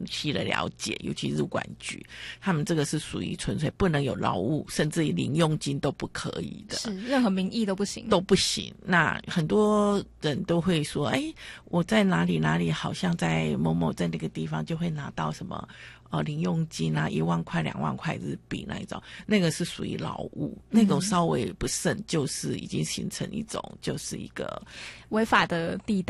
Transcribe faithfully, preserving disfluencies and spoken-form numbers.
细的了解，尤其入管局，他们这个是属于纯粹不能有劳务，甚至于零用金都不可以的， 是任何名义都不行， 都不行。那很多人都会说，哎，我在哪里哪里，好像在某某在那个地方就会拿到什么呃零用金啊，一万块两万块日币那一种，那个是属于劳务，那种稍微不慎就是已经形成一种就是一个违法的地带。